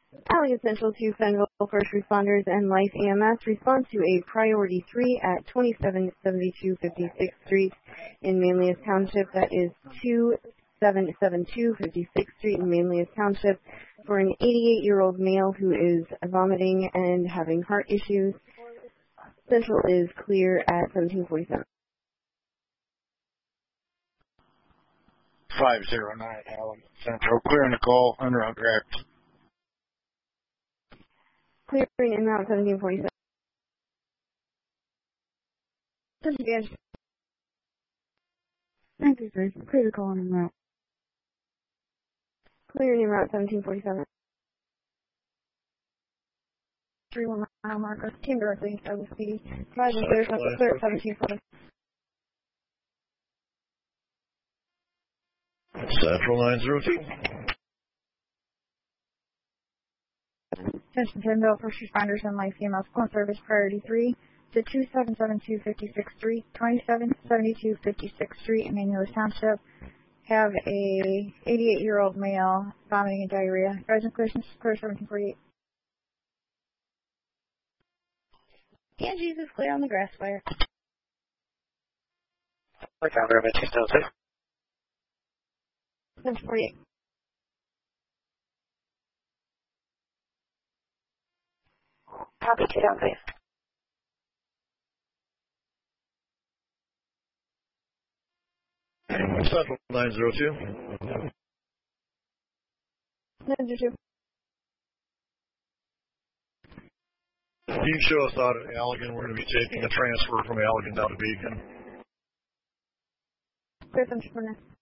Allegan Central to Fenville First Responders and Life EMS respond to a priority 3 at 2772 56th Street in Manlius Township. That is 2772 56th Street in Manlius Township for an 88-year-old male who is vomiting and having heart issues. Central is clear at 1747. 509 Allegan Central, clear Nicole, under direct. Clearing in Mount 1747. Yes. 93, clear the call on route. Clearing in Route 1747. 31 mile marker, team directly, Douglas PD. Advising clear 1747. Central 902. Attention Fenville First Responders and Life EMS call service priority 3 to 2772 56th Street, 2772 56th Street in Manlius Township. Have a 88-year-old male vomiting and diarrhea. Advising clear 1748. Angie's is clear on the grass fire. Calendar of 1802. 1748. Copy, 2 down, please. Central 902. 902. Can you show us out at Allegan? We're going to be taking a transfer from Allegan down to Beacon. Clear 1749.